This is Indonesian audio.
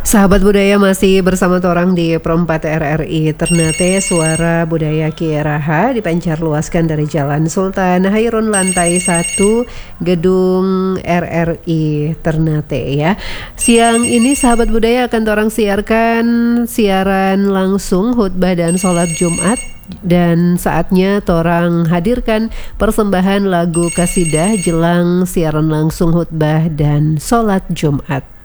Sahabat budaya masih bersama torang di Perempat RRI Ternate, suara budaya Kieraha dipancar luaskan dari Jalan Sultan Hairun lantai 1 Gedung RRI Ternate ya. Siang ini sahabat budaya akan torang siarkan siaran langsung khutbah dan sholat Jumat. Dan saatnya torang hadirkan persembahan lagu kasidah jelang siaran langsung khutbah dan sholat Jumat.